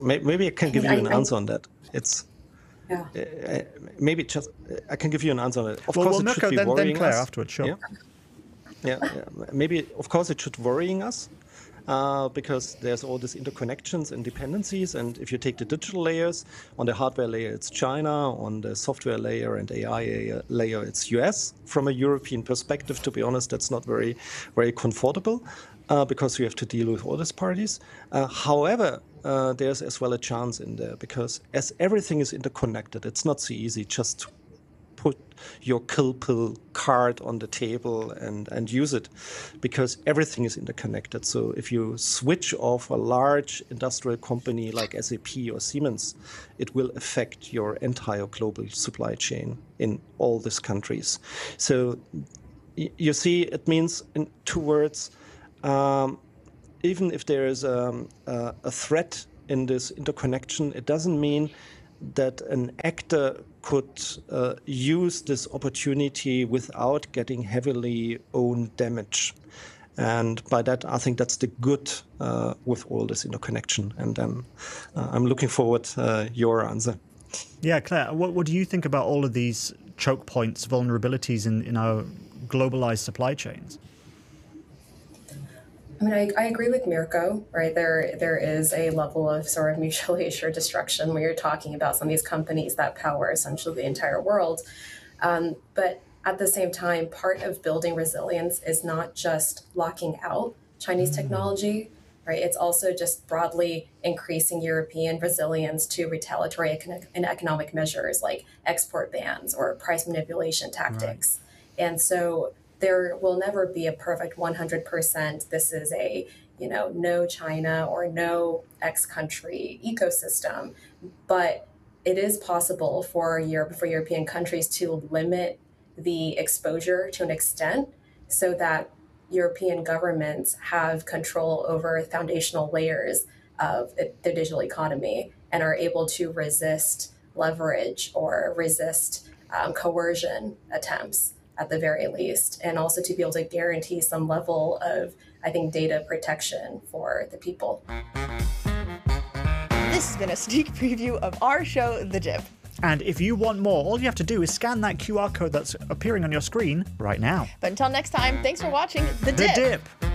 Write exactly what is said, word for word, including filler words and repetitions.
maybe I can give you I, an I, answer on that. It's yeah. uh, maybe just I can give you an answer on it. Of well, course, well, it Mirko, should be then, worrying then Claire us. afterwards, sure. Yeah? yeah, yeah, maybe of course it should worrying us. Uh, because there's all these interconnections and dependencies. And if you take the digital layers, on the hardware layer, it's China. On the software layer and A I layer, it's U S. From a European perspective, to be honest, that's not very, very comfortable uh, because you have to deal with all these parties. Uh, however, uh, there's as well a chance in there because as everything is interconnected, it's not so easy just to put your kill pill card on the table and, and use it because everything is interconnected. So if you switch off a large industrial company like S A P or Siemens, it will affect your entire global supply chain in all these countries. So you see, it means in two words, um, even if there is a, a, a threat in this interconnection, it doesn't mean that an actor could uh, use this opportunity without getting heavily own damage. And by that, I think that's the good uh, with all this interconnection. And um, uh, I'm looking forward to uh, your answer. Yeah, Claire, what, what do you think about all of these choke points, vulnerabilities in, in our globalized supply chains? I mean, I, I agree with Mirko, right? There, there is a level of sort of mutually assured destruction when you're talking about some of these companies that power essentially the entire world. Um, but at the same time, part of building resilience is not just locking out Chinese technology, right? It's also just broadly increasing European resilience to retaliatory econ- and economic measures like export bans or price manipulation tactics. Right. And so there will never be a perfect one hundred percent, this is a, you know, no China or no X country ecosystem, but it is possible for Europe, for European countries to limit the exposure to an extent so that European governments have control over foundational layers of the digital economy and are able to resist leverage or resist um, coercion attempts at the very least, and also to be able to guarantee some level of, I think, data protection for the people. This has been a sneak preview of our show, The Dip. And if you want more, all you have to do is scan that Q R code that's appearing on your screen right now. But until next time, thanks for watching The Dip. The Dip.